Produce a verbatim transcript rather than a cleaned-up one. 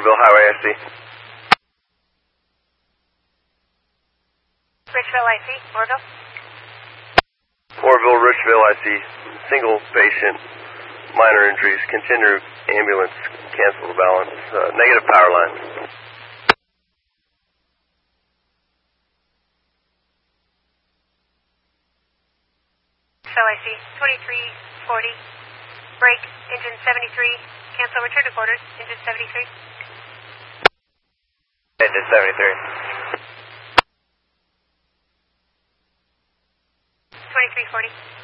Orville Highway, I C. Richville, I C. Orville. Orville, Richville, I C. Single patient, minor injuries. Continue ambulance, cancel the balance. Uh, negative power line. Shell I C. twenty-three forty. Break, engine seventy-three. Cancel return to quarters, engine seventy-three. Engine seventy-three. twenty-three forty.